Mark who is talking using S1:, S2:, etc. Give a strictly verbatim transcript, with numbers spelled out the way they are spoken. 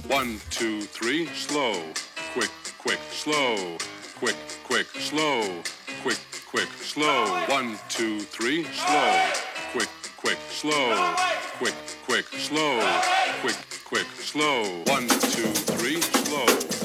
S1: One, two, three, slow. Quick, quick, slow. Quick, quick, slow. Quick, quick, slow. One, two, three, slow. Quick, quick, slow. Quick, quick, slow. Quick, quick, slow. One,